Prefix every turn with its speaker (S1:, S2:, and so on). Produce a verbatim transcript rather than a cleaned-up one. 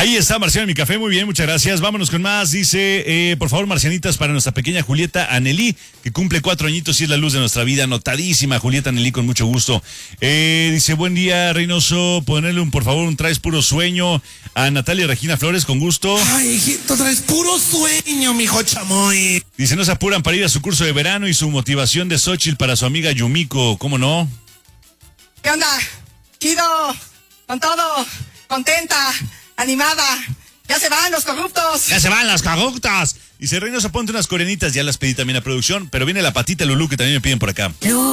S1: Ahí está Marciano Mi Café, muy bien, muchas gracias. Vámonos con más. Dice, eh, por favor, marcianitas para nuestra pequeña Julieta Anelí, que cumple cuatro añitos y es la luz de nuestra vida. Anotadísima, Julieta Anelí, con mucho gusto. Eh, dice, buen día, Reynoso. Ponerle un, por favor, un traes puro sueño a Natalia Regina Flores, con gusto.
S2: Ay, hijito, traes puro sueño, mijo chamoy.
S1: Dice, no se apuran para ir a su curso de verano y su motivación de Xochitl para su amiga Yumiko, ¿cómo no?
S3: ¿Qué onda? Chido, con todo, contenta, animada. Ya se van los corruptos.
S1: Ya se van las corruptas. Dice, Reynoso, ponte unas coreanitas, ya las pedí también a producción, pero viene la patita Lulú que también me piden por acá.